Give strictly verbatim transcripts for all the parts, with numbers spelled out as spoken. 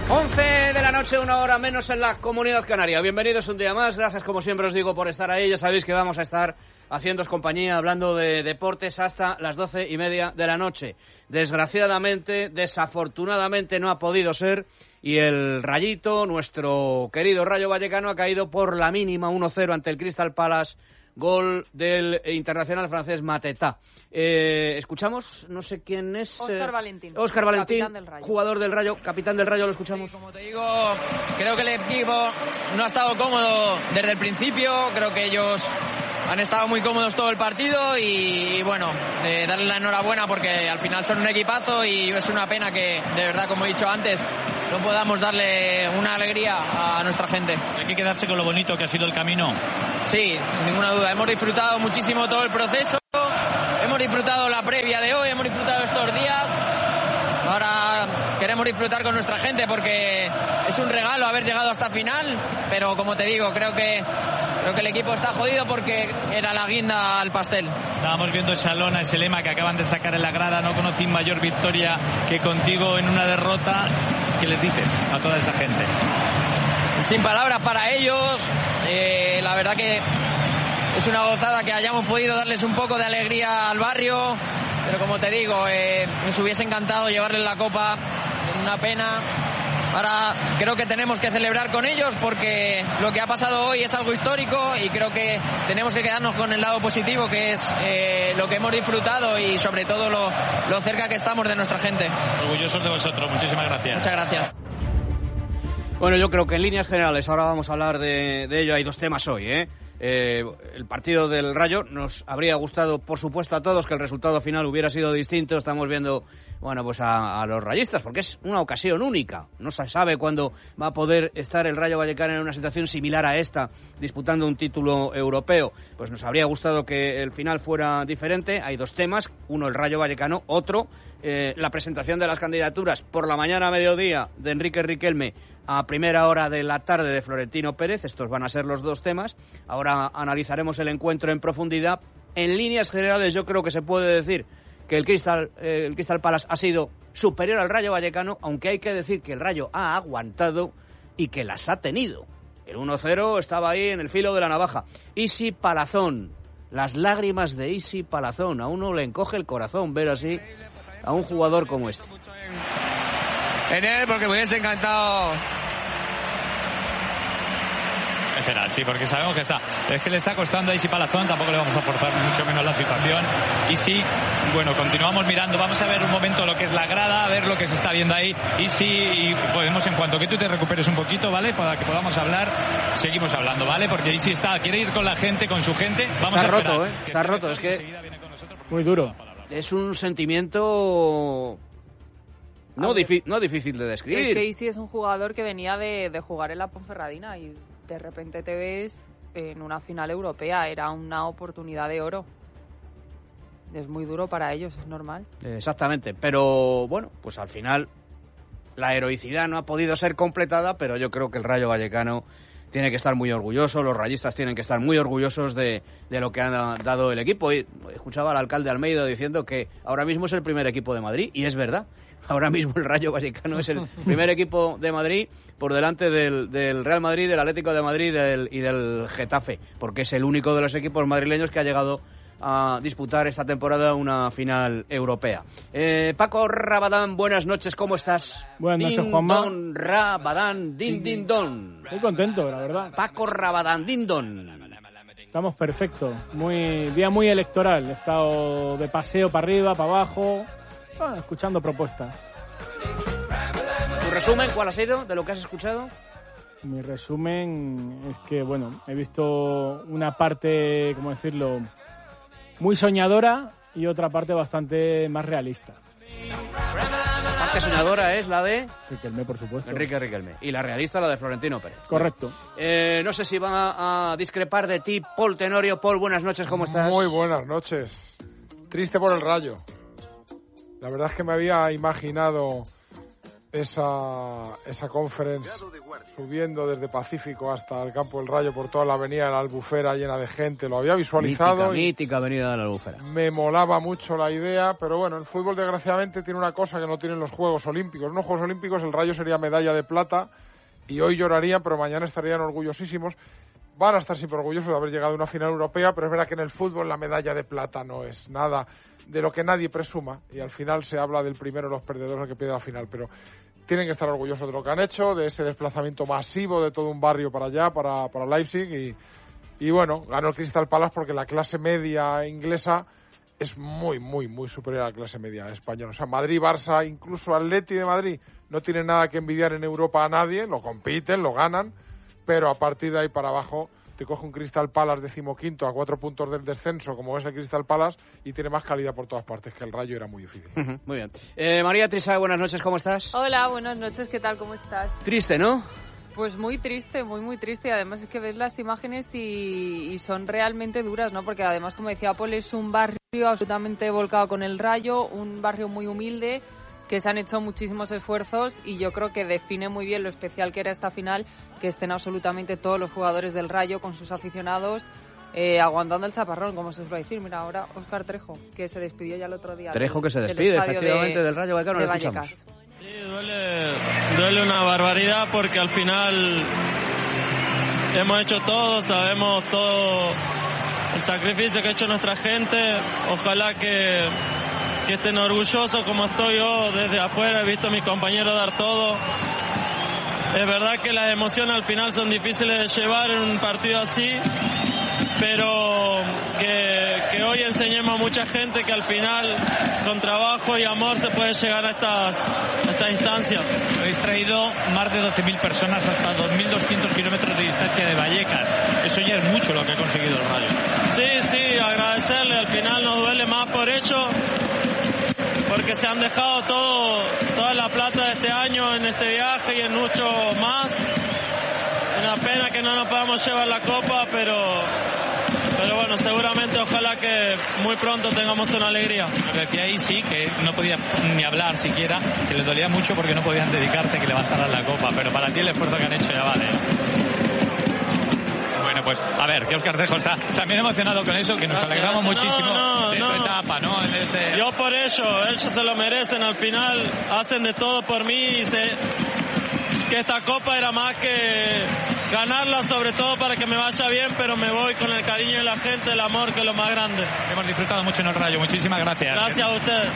once de la noche, una hora menos en la Comunidad Canaria. Bienvenidos un día más, gracias como siempre os digo por estar ahí. Ya sabéis que vamos a estar haciéndoos compañía, hablando de deportes hasta las doce y media de la noche. Desgraciadamente, desafortunadamente no ha podido ser y el Rayito, nuestro querido Rayo Vallecano, ha caído por la mínima uno cero ante el Crystal Palace. Gol del internacional francés Mateta. Eh, escuchamos, no sé quién es. Óscar eh, Valentín. Óscar Valentín, Capitán del Rayo. Jugador del Rayo, capitán del Rayo, lo escuchamos. Sí, como te digo, creo que el equipo no ha estado cómodo desde el principio. Creo que ellos han estado muy cómodos todo el partido y, bueno, eh, darle la enhorabuena porque al final son un equipazo y es una pena que, de verdad, como he dicho antes, no podamos darle una alegría a nuestra gente. Hay que quedarse con lo bonito que ha sido el camino. Sí, sin ninguna duda. Hemos disfrutado muchísimo todo el proceso. Hemos disfrutado la previa de hoy, hemos disfrutado estos días. Ahora queremos disfrutar con nuestra gente porque es un regalo haber llegado hasta final. Pero como te digo, creo que creo que el equipo está jodido porque era la guinda al pastel. Estábamos viendo esa lona, ese lema que acaban de sacar en la grada. No conocí mayor victoria que contigo en una derrota. ¿Qué les dices a toda esa gente? Sin palabras para ellos. Eh, la verdad que es una gozada que hayamos podido darles un poco de alegría al barrio. Pero como te digo, eh, nos hubiese encantado llevarles la copa. Una pena. Ahora creo que tenemos que celebrar con ellos porque lo que ha pasado hoy es algo histórico y creo que tenemos que quedarnos con el lado positivo, que es eh, lo que hemos disfrutado y sobre todo lo, lo cerca que estamos de nuestra gente. Orgullosos de vosotros, muchísimas gracias. Muchas gracias. Bueno, yo creo que en líneas generales, ahora vamos a hablar de, de ello, hay dos temas hoy, ¿eh? Eh, el partido del Rayo, nos habría gustado, por supuesto, a todos que el resultado final hubiera sido distinto. Estamos viendo, bueno, pues a, a los rayistas, porque es una ocasión única. No se sabe cuándo va a poder estar el Rayo Vallecano en una situación similar a esta, disputando un título europeo. Pues nos habría gustado que el final fuera diferente. Hay dos temas, uno el Rayo Vallecano, otro eh, la presentación de las candidaturas por la mañana a mediodía de Enrique Riquelme, a primera hora de la tarde de Florentino Pérez. Estos van a ser los dos temas. Ahora analizaremos el encuentro en profundidad. En líneas generales yo creo que se puede decir que el Crystal, eh, el Crystal Palace ha sido superior al Rayo Vallecano, aunque hay que decir que el Rayo ha aguantado y que las ha tenido. El uno cero estaba ahí en el filo de la navaja. Isi Palazón, las lágrimas de Isi Palazón. A uno le encoge el corazón ver así a un jugador como este. En él, porque me hubiese encantado. Espera, sí, porque sabemos que está. Es que le está costando a Isi Palazón, tampoco le vamos a forzar mucho menos la situación. Y sí, bueno, continuamos mirando. Vamos a ver un momento lo que es la grada, a ver lo que se está viendo ahí. Y sí, y podemos, en cuanto que tú te recuperes un poquito, ¿vale? Para que podamos hablar, seguimos hablando, ¿vale? Porque Isi está, quiere ir con la gente, con su gente. Vamos está a roto, ¿eh? Está roto, es que muy duro. Es un sentimiento no, difi- no difícil de describir. Es que Isi es un jugador que venía de, de jugar en la Ponferradina y de repente te ves en una final europea. Era una oportunidad de oro. Es muy duro para ellos, es normal. Exactamente, pero bueno, pues al final la heroicidad no ha podido ser completada, pero yo creo que el Rayo Vallecano tiene que estar muy orgulloso, los rayistas tienen que estar muy orgullosos de, de lo que ha dado el equipo. Y escuchaba al alcalde Almeida diciendo que ahora mismo es el primer equipo de Madrid, y es verdad. Ahora mismo el Rayo Vallecano es el primer equipo de Madrid por delante del, del Real Madrid, del Atlético de Madrid del, y del Getafe, porque es el único de los equipos madrileños que ha llegado a disputar esta temporada una final europea. Eh, Paco Rabadán, buenas noches, ¿cómo estás? Buenas noches, Din Juanma. Don Rabadán, din din don. Muy contento, la verdad. Paco Rabadán, din don. Estamos perfectos. Muy, día muy electoral. He estado de paseo para arriba, para abajo, ah, escuchando propuestas. ¿Tu resumen cuál ha sido de lo que has escuchado? Mi resumen es que, bueno, he visto una parte, ¿cómo decirlo?, muy soñadora y otra parte bastante más realista. La parte soñadora es la de Riquelme, por supuesto. Enrique Riquelme. Y la realista, la de Florentino Pérez. Correcto. Eh, no sé si va a discrepar de ti Paul Tenorio. Paul, buenas noches, ¿cómo estás? Muy buenas noches. Triste por el Rayo. La verdad es que me había imaginado esa, esa conference subiendo desde Pacífico hasta el campo del Rayo por toda la avenida de la Albufera llena de gente, lo había visualizado. Mítica, mítica avenida de la Albufera. Me molaba mucho la idea, pero bueno, el fútbol desgraciadamente tiene una cosa que no tienen los Juegos Olímpicos. En los Juegos Olímpicos el Rayo sería medalla de plata y hoy llorarían, pero mañana estarían orgullosísimos. Van a estar siempre orgullosos de haber llegado a una final europea, pero es verdad que en el fútbol la medalla de plata no es nada de lo que nadie presuma, y al final se habla del primero de los perdedores, el que pierde la final, pero tienen que estar orgullosos de lo que han hecho, de ese desplazamiento masivo de todo un barrio para allá, para, para Leipzig, y, y bueno, ganó el Crystal Palace porque la clase media inglesa es muy, muy, muy superior a la clase media española. O sea, Madrid, Barça, incluso Atleti de Madrid, no tienen nada que envidiar en Europa a nadie, lo compiten, lo ganan, pero a partir de ahí para abajo te coge un Crystal Palace decimoquinto a cuatro puntos del descenso, como es el Crystal Palace, y tiene más calidad por todas partes, que el Rayo era muy difícil. Uh-huh, muy bien. Eh, María Trisa, buenas noches, ¿cómo estás? Hola, buenas noches, ¿qué tal? ¿Cómo estás? Triste, ¿no? Pues muy triste, muy, muy triste. Además es que ves las imágenes y, y son realmente duras, ¿no? Porque además, como decía Paul, es un barrio absolutamente volcado con el Rayo, un barrio muy humilde, que se han hecho muchísimos esfuerzos, y yo creo que define muy bien lo especial que era esta final, que estén absolutamente todos los jugadores del Rayo con sus aficionados eh, aguantando el chaparrón, como se suele decir. Mira, ahora Óscar Trejo, que se despidió ya el otro día. Trejo del, que se despide, efectivamente, de, del Rayo Vallecano, de lo escuchamos. Vallecas. Sí, duele, duele una barbaridad porque al final hemos hecho todo, sabemos todo el sacrificio que ha hecho nuestra gente. Ojalá que que estén orgullosos como estoy yo desde afuera, he visto a mis compañeros dar todo. Es verdad que las emociones al final son difíciles de llevar en un partido así, pero que, que hoy enseñemos a mucha gente que al final con trabajo y amor se puede llegar a estas, a estas instancias. Habéis traído más de doce mil personas hasta dos mil doscientos kilómetros de distancia de Vallecas. Eso ya es mucho lo que ha conseguido el Rayo. Sí, sí, agradecerle. Al final nos duele más por ello, porque se han dejado todo, toda la plata de este año en este viaje y en mucho más. Una pena que no nos podamos llevar la copa, pero, pero bueno, seguramente ojalá que muy pronto tengamos una alegría. Lo que decía ahí sí, que no podía ni hablar siquiera, que les dolía mucho porque no podían dedicarte que levantaran la copa, pero para ti el esfuerzo que han hecho ya vale. Bueno, pues a ver, que Óscar Trejo está también emocionado con eso, que nos Gracias, alegramos no, muchísimo no, de no. tu etapa, ¿no? En este... Yo por ello, ellos se lo merecen, al final hacen de todo por mí, y sé que esta copa era más que ganarla, sobre todo para que me vaya bien, pero me voy con el cariño de la gente, el amor, que es lo más grande. Hemos disfrutado mucho en el Rayo, muchísimas gracias. Gracias a ustedes.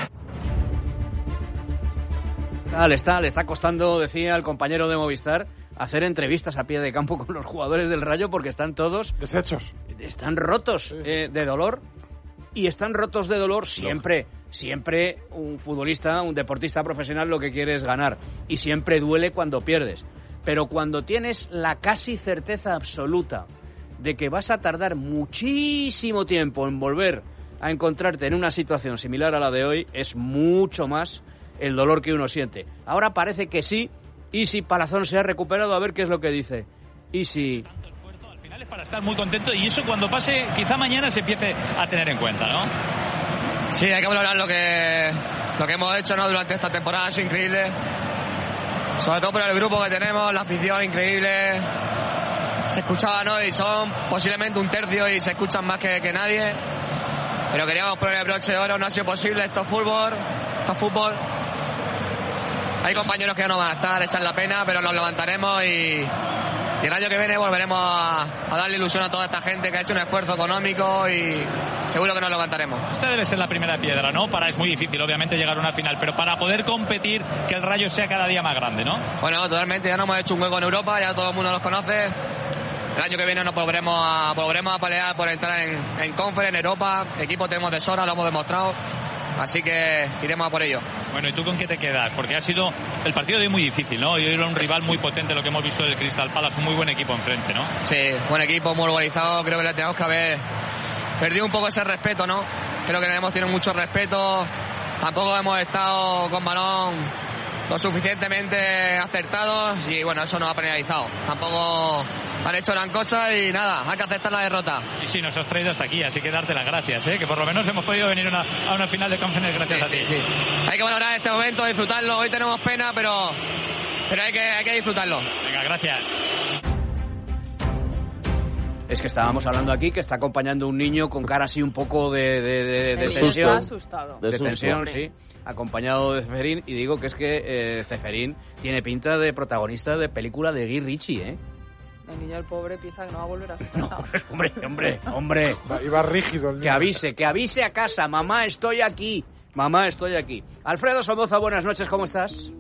Ah, le está, le está costando, decía el compañero de Movistar, hacer entrevistas a pie de campo con los jugadores del Rayo, porque están todos deshechos, están rotos sí. eh, de dolor, y están rotos de dolor siempre, siempre un futbolista, un deportista profesional lo que quiere es ganar, y siempre duele cuando pierdes, pero cuando tienes la casi certeza absoluta de que vas a tardar muchísimo tiempo en volver a encontrarte en una situación similar a la de hoy, es mucho más el dolor que uno siente. Ahora parece que sí. Y si Palazón se ha recuperado, a ver qué es lo que dice. Y si... Tanto esfuerzo, al final es para estar muy contento, y eso cuando pase, quizá mañana se empiece a tener en cuenta, ¿no? Sí, hay que valorar lo que, lo que hemos hecho, ¿no? Durante esta temporada, es increíble. Sobre todo por el grupo que tenemos, la afición increíble. Se escuchaba, ¿no? Y son posiblemente un tercio y se escuchan más que, que nadie. Pero queríamos poner el broche de oro, no ha sido posible. Esto es fútbol, esto es fútbol. Hay compañeros que ya no van a estar, esa es la pena, pero nos levantaremos y, y el año que viene volveremos a, a darle ilusión a toda esta gente que ha hecho un esfuerzo económico, y seguro que nos levantaremos. Esta debe ser la primera piedra, ¿no? Para, es muy difícil, obviamente, llegar a una final, pero para poder competir, que el Rayo sea cada día más grande, ¿no? Bueno, totalmente, ya nos hemos hecho un hueco en Europa, ya todo el mundo los conoce. El año que viene nos volveremos a, volveremos a pelear por entrar en, en Conference, en Europa. Equipo tenemos de sobra, lo hemos demostrado. Así que iremos a por ello. Bueno, ¿y tú con qué te quedas? Porque ha sido el partido de hoy muy difícil, ¿no? Y era un rival muy potente, lo que hemos visto del Crystal Palace, un muy buen equipo enfrente, ¿no? Sí, buen equipo, muy organizado. Creo que le tenemos que haber perdido un poco ese respeto, ¿no? Creo que hemos tenido mucho respeto. Tampoco hemos estado con balón lo suficientemente acertados y bueno, eso nos ha penalizado. Tampoco han hecho gran cosa y nada, hay que aceptar la derrota. Y sí, nos has traído hasta aquí, así que darte las gracias, ¿eh? Que por lo menos hemos podido venir una, a una final de Conference gracias sí, a ti. Sí, sí. Hay que valorar este momento, disfrutarlo. Hoy tenemos pena, pero, pero hay, que, hay que disfrutarlo. Venga, gracias. Es que estábamos hablando aquí que está acompañando un niño con cara así un poco de, de, de, de El tensión. está asustado. De, de tensión, sí. Acompañado de Ceferín. Y digo que es que eh, Ceferín tiene pinta de protagonista de película de Guy Ritchie, ¿eh? El niño, el pobre, piensa que no va a volver a su No, casa. hombre, hombre, hombre. Iba rígido el niño. Que avise, que avise a casa. Mamá, estoy aquí. Mamá, estoy aquí. Alfredo Somoza, buenas noches, ¿cómo estás?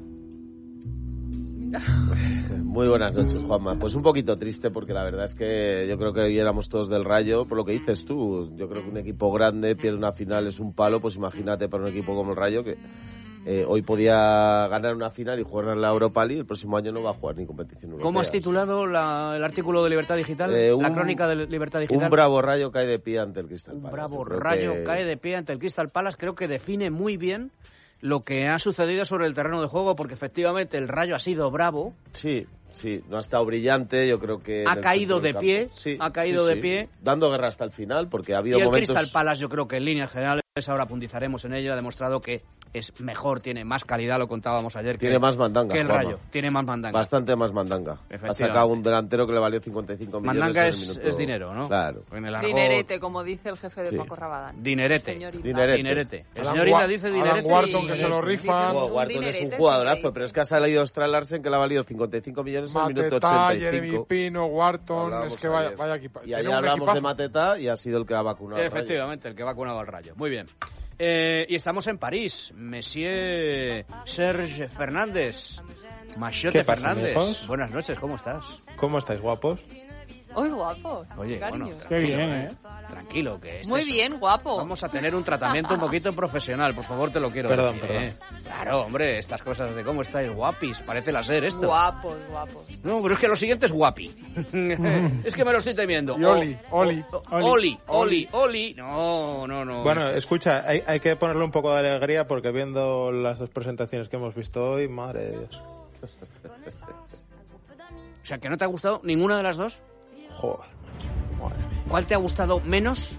Muy buenas noches, Juanma. Pues un poquito triste porque la verdad es que yo creo que hoy éramos todos del Rayo, por lo que dices tú. Yo creo que un equipo grande pierde una final es un palo, pues imagínate para un equipo como el Rayo que eh, hoy podía ganar una final y jugar en la Europa League, el próximo año no va a jugar ni competición europea. ¿Cómo has titulado la, el artículo de Libertad Digital? Eh, un, la crónica de Libertad Digital. Un bravo Rayo cae de pie ante el Crystal Palace. Un bravo Rayo que... cae de pie ante el Crystal Palace. Creo que define muy bien lo que ha sucedido sobre el terreno de juego, porque efectivamente el Rayo ha sido bravo. Sí, sí, no ha estado brillante, yo creo que... Ha caído de pie, sí, ha caído sí, de sí. pie. Dando guerra hasta el final, porque ha habido y el momentos... Crystal Palace, yo creo que en líneas generales, ahora profundizaremos en ello, ha demostrado que es mejor, tiene más calidad, lo contábamos ayer. Tiene que, más mandanga, que el Juanma. Rayo, tiene más mandanga. Bastante más mandanga. Ha sacado un delantero que le valió cincuenta y cinco millones. Mandanga en es, el minuto... es dinero, ¿no? Claro. En el argot... Dinerete, como dice el jefe de Sí. Paco Rabadán. Dinerete. Señorita. Dinerete. Dinerete. El Alan señorita Wa- dice Alan dinerete. Wharton, y- que se lo rifa. Un Oh, Wharton es dinerete, un sí, jugadorazo, sí. pero es que ha salido Stra Larsen que le ha valido cincuenta y cinco millones en el minuto Mateta, ochenta y Jeremy cinco. Pino, Wharton, Hablábamos es que vaya, ayer. vaya equipa. Y Tiene ayer un hablamos equipazo. de Mateta y ha sido el que ha vacunado al Rayo. Efectivamente, el que ha vacunado al Rayo. Muy bien. Eh, y estamos en París. Monsieur Serge Fernández. Machote ¿Qué pasa, Fernández. amigos? Buenas noches, ¿cómo estás? ¿Cómo estáis, guapos? Uy, guapo. Oye, cariño. bueno, Qué tranquilo, bien, ¿eh? ¿eh? Tranquilo, que este Muy es- bien, guapo. Vamos a tener un tratamiento un poquito profesional, por favor, te lo quiero Perdón, decir, perdón. ¿eh? Claro, hombre, estas cosas de cómo estáis guapis, parece la ser esto. Guapos, guapos. No, pero es que lo siguiente es guapi. Es que me lo estoy temiendo. Y Oli, O- Oli. o- Oli, Oli, Oli. No, no, no. Bueno, escucha, hay, hay que ponerle un poco de alegría porque viendo las dos presentaciones que hemos visto hoy, madre de Dios. O sea, ¿que no te ha gustado ninguna de las dos? Joder, madre mía. ¿Cuál te ha gustado menos?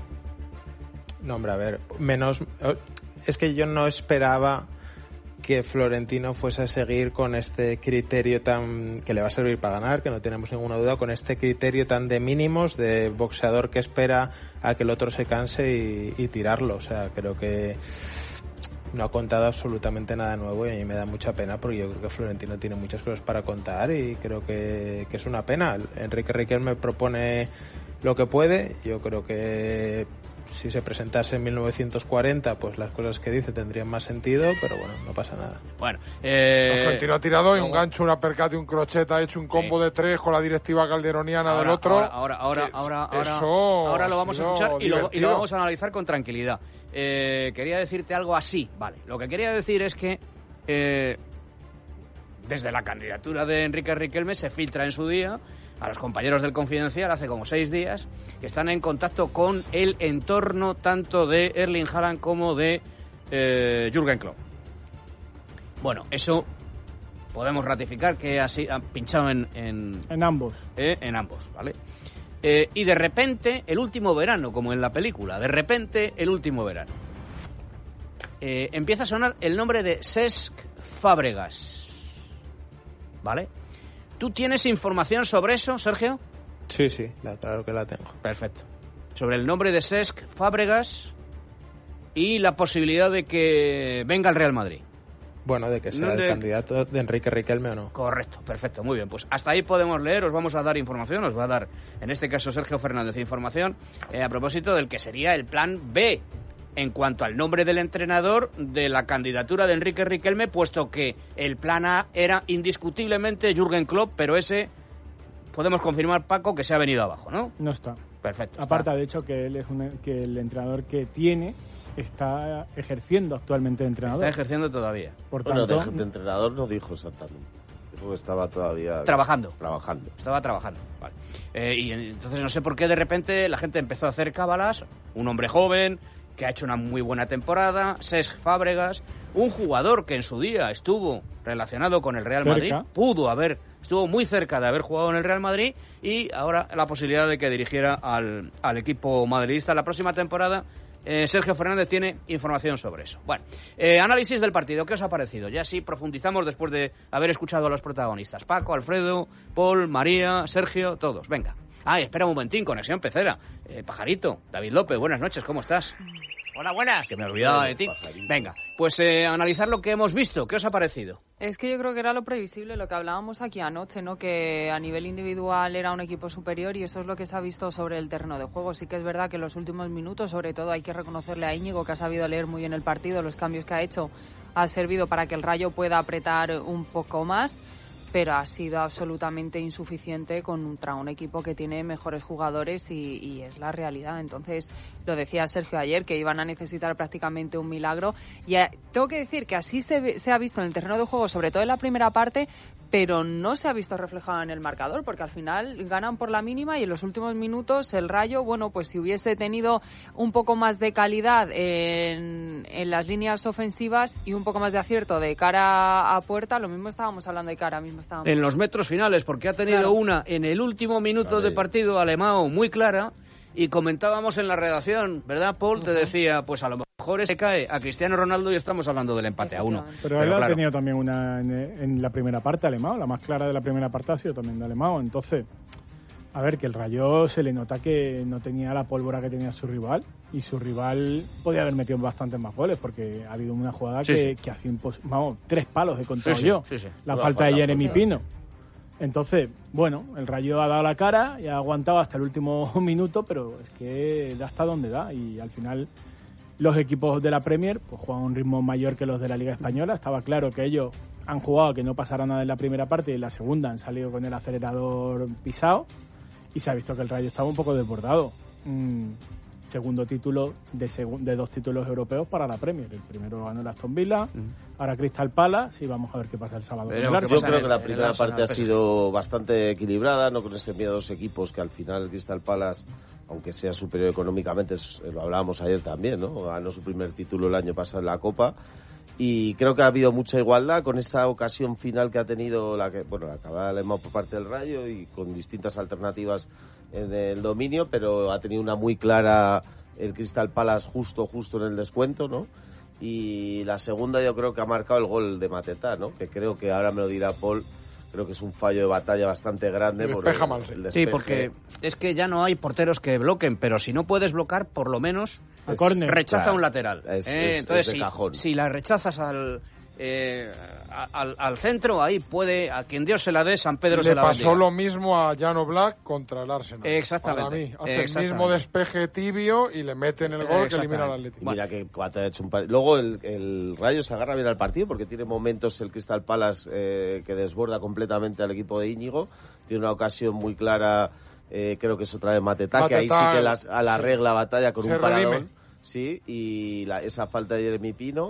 No, hombre, a ver, menos... Es que yo no esperaba que Florentino fuese a seguir con este criterio tan... que le va a servir para ganar, que no tenemos ninguna duda, con este criterio tan de mínimos, de boxeador que espera a que el otro se canse y, y tirarlo. O sea, creo que no ha contado absolutamente nada nuevo y a mí me da mucha pena porque yo creo que Florentino tiene muchas cosas para contar y creo que, que es una pena. Enrique Riquelme propone lo que puede. Yo creo que si se presentase en mil novecientos cuarenta, pues las cosas que dice tendrían más sentido, pero bueno, no pasa nada. Bueno, eh... Florentino ha tirado y un gancho, una percate y un crochet, ha hecho un combo Sí. de tres con la directiva calderoniana ahora, del otro. Ahora, ahora, ahora, Que ahora, ahora, eso ahora lo ha vamos a sido escuchar y lo, y lo divertido. vamos a analizar con tranquilidad. Eh, quería decirte algo así, vale. Lo que quería decir es que eh, desde la candidatura de Enrique Riquelme se filtra en su día a los compañeros del Confidencial hace como seis días que están en contacto con el entorno tanto de Erling Haaland como de eh, Jürgen Klopp. Bueno, eso podemos ratificar que así ha pinchado en, en, En ambos. eh, en ambos, ¿vale? Eh, y de repente, el último verano, como en la película, de repente, el último verano, eh, empieza a sonar el nombre de Cesc Fábregas, ¿vale? ¿Tú tienes información sobre eso, Sergio? Sí, sí, la- claro que la tengo. Perfecto. Sobre el nombre de Cesc Fábregas y la posibilidad de que venga al Real Madrid. Bueno, de que sea No, el de- candidato de Enrique Riquelme o no. Correcto, perfecto, muy bien. Pues hasta ahí podemos leer, os vamos a dar información, os va a dar, en este caso, Sergio Fernández, información eh, a propósito del que sería el plan B en cuanto al nombre del entrenador de la candidatura de Enrique Riquelme, puesto que el plan A era indiscutiblemente Jürgen Klopp, pero ese podemos confirmar, Paco, que se ha venido abajo, ¿no? No está. Perfecto. Aparte, está. de hecho, que él es un, que el entrenador que tiene está ejerciendo actualmente de entrenador. Está ejerciendo todavía. Por Bueno, tanto, de, de entrenador no dijo exactamente. Dijo que estaba todavía... Trabajando. Trabajando. Estaba trabajando, vale. Eh, y entonces no sé por qué de repente la gente empezó a hacer cábalas, un hombre joven, que ha hecho una muy buena temporada, Cesc Fábregas, un jugador que en su día estuvo relacionado con el Real Madrid, cerca. pudo haber, estuvo muy cerca de haber jugado en el Real Madrid, y ahora la posibilidad de que dirigiera al, al equipo madridista la próxima temporada. Eh, Sergio Fernández tiene información sobre eso. Bueno, eh, análisis del partido, ¿qué os ha parecido? Ya sí, profundizamos después de haber escuchado a los protagonistas. Paco, Alfredo, Paul, María, Sergio, todos, venga. Ah, espera un momentín, conexión pecera. Eh, Pajarito, David López, buenas noches, ¿cómo estás? Hola, buenas. Que me he olvidado de ti. Venga, pues eh, analizar lo que hemos visto. ¿Qué os ha parecido? Es que yo creo que era lo previsible, lo que hablábamos aquí anoche, ¿no? Que a nivel individual era un equipo superior, y eso es lo que se ha visto sobre el terreno de juego. Sí que es verdad que en los últimos minutos, sobre todo, hay que reconocerle a Íñigo, que ha sabido leer muy bien el partido. Los cambios que ha hecho ha servido para que el Rayo pueda apretar un poco más, pero ha sido absolutamente insuficiente contra un equipo que tiene mejores jugadores, y, y es la realidad. Entonces, lo decía Sergio ayer, que iban a necesitar prácticamente un milagro, y a, tengo que decir que así se, se ha visto en el terreno de juego, sobre todo en la primera parte, pero no se ha visto reflejado en el marcador, porque al final ganan por la mínima, y en los últimos minutos el Rayo, bueno, pues si hubiese tenido un poco más de calidad en, en las líneas ofensivas y un poco más de acierto de cara a puerta, lo mismo estábamos hablando de cara, mismo estábamos... En los metros finales, porque ha tenido claro. una en el último minuto vale. de partido Alemão muy clara, y comentábamos en la redacción, ¿verdad, Paul? Uh-huh. Te decía, pues a lo mejor se cae a Cristiano Ronaldo y estamos hablando del empate a uno. Pero, Pero él claro. ha tenido también una en, en la primera parte, Alemão, la más clara de la primera parte ha sido también de Alemão. Entonces, a ver, que el Rayo se le nota que no tenía la pólvora que tenía su rival, y su rival podía haber metido bastantes más goles, porque ha habido una jugada sí, que, sí. que ha sido impos- vamos, tres palos he contado sí, sí, yo. Sí, sí. La falta, falta de Jeremy Pino. Entonces, bueno, el Rayo ha dado la cara y ha aguantado hasta el último minuto, pero es que da hasta donde da, y al final los equipos de la Premier pues juegan a un ritmo mayor que los de la Liga Española. Estaba claro que ellos han jugado que no pasara nada en la primera parte, y en la segunda han salido con el acelerador pisado, y se ha visto que el Rayo estaba un poco desbordado. Mm, segundo título de, segu- de dos títulos europeos para la Premier. El primero ganó el Aston Villa, mm. ahora Crystal Palace, y vamos a ver qué pasa el sábado. Pero yo creo que la primera parte ha sido bastante equilibrada, no con ese miedo a dos equipos, que al final el Crystal Palace, aunque sea superior económicamente, lo hablábamos ayer también, ¿no? Ganó su primer título el año pasado en la Copa, y creo que ha habido mucha igualdad con esa ocasión final que ha tenido la que, bueno, la acabada Alemão por parte del Rayo, y con distintas alternativas en el dominio, pero ha tenido una muy clara el Crystal Palace justo justo en el descuento, ¿no? Y la segunda yo creo que ha marcado el gol de Mateta, ¿no? Que creo que ahora me lo dirá Paul, creo que es un fallo de batalla bastante grande. Por el, mal, sí. el sí, porque es que ya no hay porteros que bloquen, pero si no puedes bloquear, por lo menos es, rechaza claro, un lateral. Es, eh, es, entonces, es de si, cajón. si la rechazas al, eh, al, al centro, ahí puede, a quien Dios se la dé, San Pedro Le se la bendiga. Le pasó lo mismo a Jan Oblak contra el Arsenal. Exactamente. Para mí, hace Exactamente. el mismo despeje tibio y le meten el gol que elimina al Atlético. Mira bueno. que Cuata ha hecho un par... Luego el, el Rayo se agarra bien al partido, porque tiene momentos el Crystal Palace eh, que desborda completamente al equipo de Íñigo. Tiene una ocasión muy clara, eh, creo que es otra vez Mateta, Mateta, que ahí sí que las, a la regla batalla con se un paradón. redime. Sí, y la, esa falta de Jeremy Pino.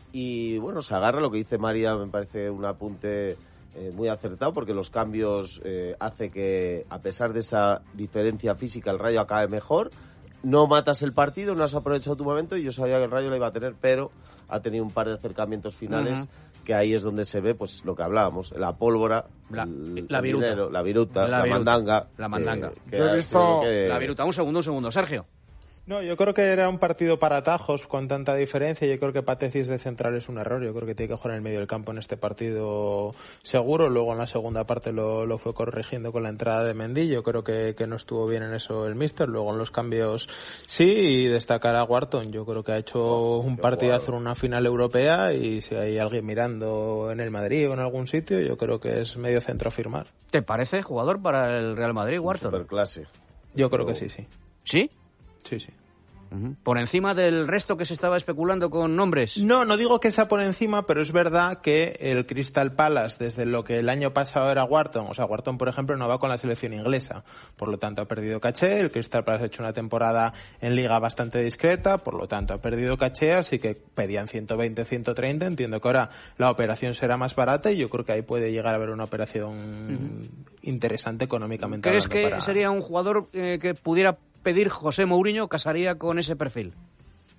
Y bueno, se agarra, lo que dice María me parece un apunte eh, muy acertado, porque los cambios eh, hace que, a pesar de esa diferencia física, el Rayo acabe mejor. No matas el partido, no has aprovechado tu momento, y yo sabía que el Rayo lo iba a tener, pero ha tenido un par de acercamientos finales, uh-huh. que ahí es donde se ve pues lo que hablábamos, la pólvora, la, el, la, el viruta. Dinero, la viruta, la, la viruta. mandanga. La mandanga. Que, que yo he visto que... La viruta. Un segundo, un segundo. Sergio. No, yo creo que era un partido para atajos con tanta diferencia. Yo creo que Patecis de central es un error. Yo creo que tiene que jugar en el medio del campo en este partido seguro. Luego en la segunda parte lo, lo fue corrigiendo con la entrada de Mendy. Yo creo que, que no estuvo bien en eso el míster. Luego en los cambios sí, y destacar a Wharton. Yo creo que ha hecho un partidazo en una final europea, y si hay alguien mirando en el Madrid o en algún sitio, yo creo que es medio centro a firmar. ¿Te parece jugador para el Real Madrid, Wharton? Superclase. Yo creo que sí, sí. ¿Sí? Sí, sí. Uh-huh. ¿Por encima del resto que se estaba especulando con nombres? No, no digo que sea por encima, pero es verdad que el Crystal Palace, desde lo que el año pasado era Wharton, o sea, Wharton, por ejemplo, no va con la selección inglesa, por lo tanto ha perdido caché. El Crystal Palace ha hecho una temporada en liga bastante discreta, por lo tanto ha perdido caché, así que pedían ciento veinte, ciento treinta. Entiendo que ahora la operación será más barata, y yo creo que ahí puede llegar a haber una operación uh-huh. interesante económicamente. ¿Crees que para... sería un jugador eh, que pudiera pedir José Mourinho, casaría con ese perfil?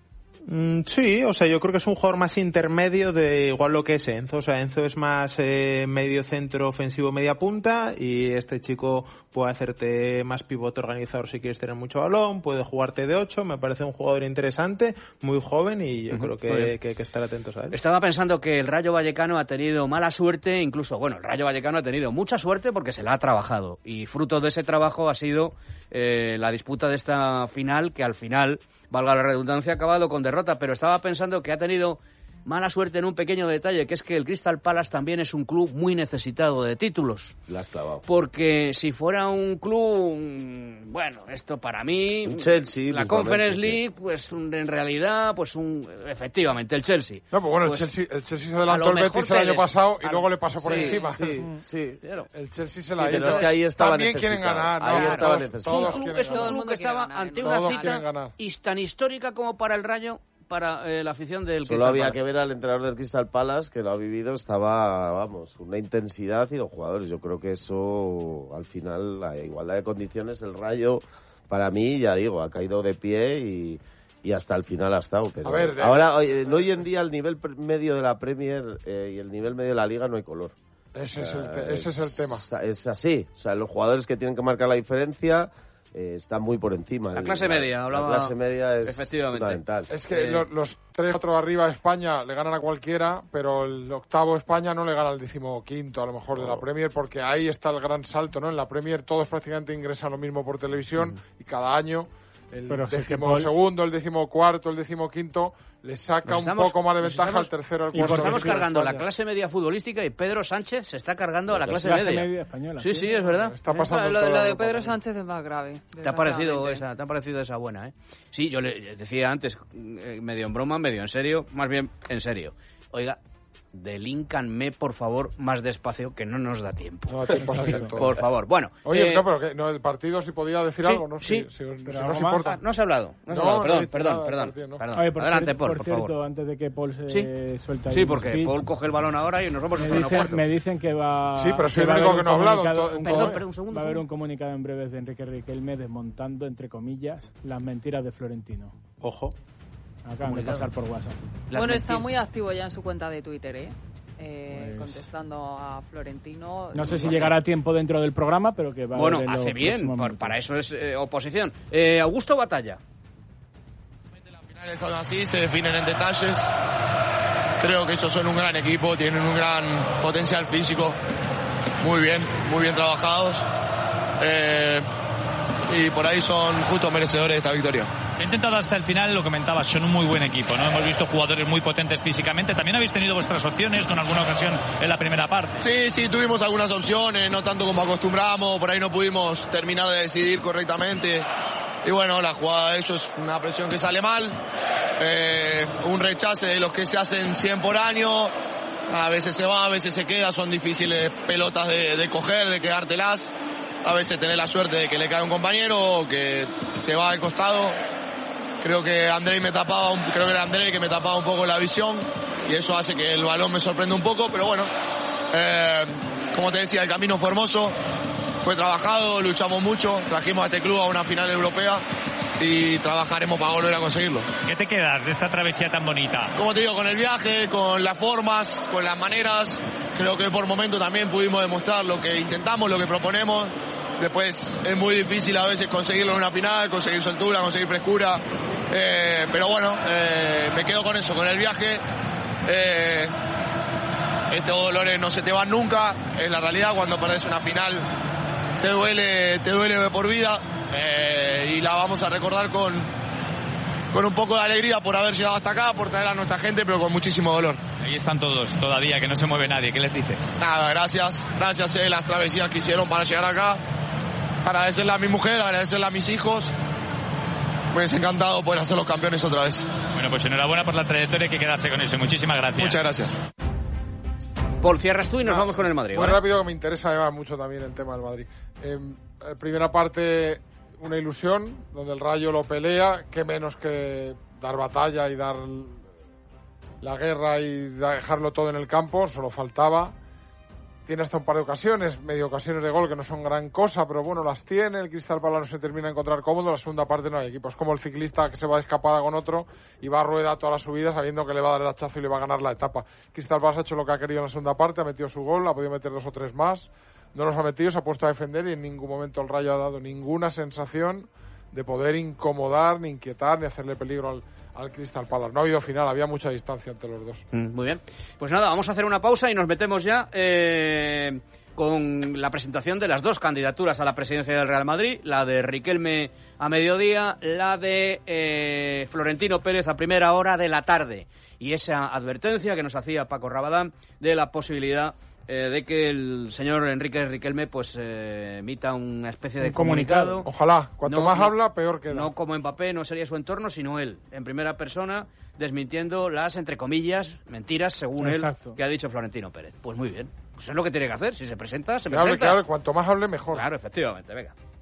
Mm, sí, o sea, yo creo que es un jugador más intermedio de igual lo que es Enzo. O sea, Enzo es más eh, medio centro ofensivo, media punta, y este chico puede hacerte más pivote organizador si quieres tener mucho balón, puede jugarte de ocho. Me parece un jugador interesante, muy joven, y yo uh-huh. creo que, que hay que estar atentos a él. Estaba pensando que el Rayo Vallecano ha tenido mala suerte, incluso, bueno, el Rayo Vallecano ha tenido mucha suerte porque se la ha trabajado, y fruto de ese trabajo ha sido eh, la disputa de esta final, que al final, valga la redundancia, ha acabado con derrota. Pero estaba pensando que ha tenido mala suerte en un pequeño detalle, que es que el Crystal Palace también es un club muy necesitado de títulos. La has clavado. Porque si fuera un club, bueno, esto para mí, un Chelsea, la Conference League, sí. pues en realidad, pues un, efectivamente, el Chelsea. No, pues bueno, pues, el, Chelsea, el Chelsea se adelantó el Betis el año pasado y luego le pasó por sí, encima. Sí, sí, claro. El Chelsea se la sí, hizo. Pero es que ahí estaba También quieren ganar. Ahí no, estaba todos, todos un club, quieren es un club que estaba ante una cita tan histórica como para el Rayo, para eh, la afición del Solo Crystal había Palace. que ver al entrenador del Crystal Palace, que lo ha vivido, estaba, vamos, una intensidad, y los jugadores. Yo creo que eso, al final, la igualdad de condiciones, el Rayo, para mí, ya digo, ha caído de pie y, y hasta el final ha estado. Pero a ver, de... ahora, hoy, hoy en día, el nivel medio de la Premier eh, y el nivel medio de la Liga no hay color. Ese, es, el te- ese es, es el tema. Es así. O sea, los jugadores que tienen que marcar la diferencia eh, están muy por encima. La clase media, hablaba. La clase media es efectivamente. fundamental. Es que eh... los, los tres, cuatro arriba de España le ganan a cualquiera, pero el octavo España no le gana al decimoquinto, a lo mejor, no. de la Premier, porque ahí está el gran salto, ¿no? En la Premier todos prácticamente ingresan lo mismo por televisión, mm. y cada año el décimo segundo, el décimo cuarto, el décimo quinto le saca nos un estamos, poco más de ventaja estamos, al tercero, al y cuarto. Nos estamos cargando la clase media futbolística, y Pedro Sánchez se está cargando a la clase, clase media. media española. Sí, sí, es verdad. Está pasando lo, lo de Pedro Sánchez es más grave. ¿Te ha parecido esa, te ha parecido esa buena, eh? Sí, yo le decía antes, medio en broma, medio en serio, más bien en serio. Oiga, delíncanme, por favor, más despacio, que no nos da tiempo. No, tiempo por favor. Bueno. Oye, eh, no, pero que no, el partido si podía decir sí, algo, ¿no? Sí, si, si, pero si no os importa. Ah, no has hablado. No has no, hablado. Perdón, no perdón, nada, perdón. partido, no. perdón. Oye, por Adelante, cierto, Paul, por, por cierto, favor. antes de que Paul se ¿Sí? suelta ahí Sí, un porque speech, Paul coge el balón ahora y nos vamos me a dicen, cuarto. me dicen que va, sí, pero soy que el único que no ha hablado. Perdón, perdón, perdón, un segundo. Va a haber un comunicado en breves de Enrique Riquelme desmontando, entre comillas, las mentiras de Florentino. Ojo. Acaban de pasar por WhatsApp. Las bueno, está muy activo ya en su cuenta de Twitter, ¿eh? Eh, pues... contestando a Florentino. No sé si llegará a tiempo dentro del programa, pero que va a bueno, hace bien, por, para eso es eh, oposición. Eh, Augusto Batalla. Las finales son así, se definen en detalles. Creo que ellos son un gran equipo, tienen un gran potencial físico, muy bien, muy bien trabajados, eh, y por ahí son justos merecedores de esta victoria. Se ha intentado hasta el final, lo comentabas, son un muy buen equipo, ¿no? Hemos visto jugadores muy potentes físicamente. También habéis tenido vuestras opciones con alguna ocasión en la primera parte. Sí, sí, tuvimos algunas opciones, no tanto como acostumbramos, por ahí no pudimos terminar de decidir correctamente. Y bueno, la jugada de ellos, una presión que sale mal, eh, un rechace de los que se hacen cien por año, a veces se va, a veces se queda, son difíciles pelotas de, de coger, de quedártelas. A veces tener la suerte de que le cae un compañero o que se va al costado. Creo que André me tapaba, un, creo que era André que me tapaba un poco la visión y eso hace que el balón me sorprenda un poco, pero bueno, eh, como te decía, el camino fue hermoso, fue trabajado, luchamos mucho, trajimos a este club a una final europea y trabajaremos para volver a conseguirlo. ¿Qué te quedas de esta travesía tan bonita? Como te digo, con el viaje, con las formas, con las maneras, creo que por momento también pudimos demostrar lo que intentamos, lo que proponemos. Después es muy difícil a veces conseguirlo en una final, conseguir soltura, conseguir frescura. Eh, pero bueno, eh, me quedo con eso, con el viaje. Eh, estos dolores no se te van nunca. Es la realidad, cuando perdés una final te duele, te duele de por vida. Eh, y la vamos a recordar con, con un poco de alegría por haber llegado hasta acá, por traer a nuestra gente, pero con muchísimo dolor. Ahí están todos, todavía, que no se mueve nadie. ¿Qué les dices? Nada, gracias. Gracias a eh, las travesías que hicieron para llegar acá. Agradecerle a mi mujer, agradecerle a mis hijos. Me hubiese encantado poder hacer los campeones otra vez. Bueno, pues enhorabuena por la trayectoria, hay que quedarse con eso. Muchísimas gracias. Muchas gracias. Paul, cierras tú y nos no, vamos con el Madrid. Muy ¿vale? rápido, que me interesa además mucho también el tema del Madrid. Eh, primera parte, una ilusión, donde el Rayo lo pelea, que menos que dar batalla y dar la guerra y dejarlo todo en el campo, solo faltaba. tiene hasta un par de ocasiones, medio ocasiones de gol que no son gran cosa, pero bueno, las tiene. El Crystal Palace no se termina de encontrar cómodo. La segunda parte no hay equipo. Es como el ciclista que se va de escapada con otro y va a rueda toda la subida sabiendo que le va a dar el hachazo y le va a ganar la etapa. Crystal Palace ha hecho lo que ha querido en la segunda parte, ha metido su gol, ha podido meter dos o tres más. No los ha metido, se ha puesto a defender y en ningún momento el Rayo ha dado ninguna sensación de poder incomodar, ni inquietar, ni hacerle peligro al, al Crystal Palace. No ha habido final, había mucha distancia entre los dos. Mm, muy bien. Pues nada, vamos a hacer una pausa y nos metemos ya eh, con la presentación de las dos candidaturas a la presidencia del Real Madrid, la de Riquelme a mediodía, la de eh, Florentino Pérez a primera hora de la tarde. Y esa advertencia que nos hacía Paco Rabadán de la posibilidad Eh, de que el señor Enrique Riquelme pues eh, emita una especie de un comunicado. comunicado. Ojalá, cuanto no, más no, habla, peor queda. No como Mbappé, no sería su entorno, sino él, en primera persona, desmintiendo las, entre comillas, mentiras, según Exacto. él, que ha dicho Florentino Pérez. Pues muy bien, pues es lo que tiene que hacer, si se presenta, se que presenta. Hable, que hable, cuanto más hable, mejor. Claro, efectivamente, venga.